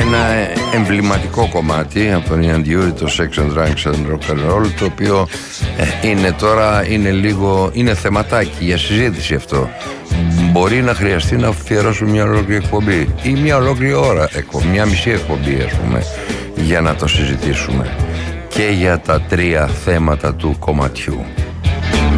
ένα εμβληματικό κομμάτι από τον Ian Dury, το Sex and Drugs and Rock and Roll, το οποίο είναι θεματάκι για συζήτηση αυτό. Μπορεί να χρειαστεί να αφιερώσουμε μια ολόκληρη εκπομπή ή μια ολόκληρη ώρα, μια μισή εκπομπή ας πούμε, για να το συζητήσουμε και για τα τρία θέματα του κομματιού.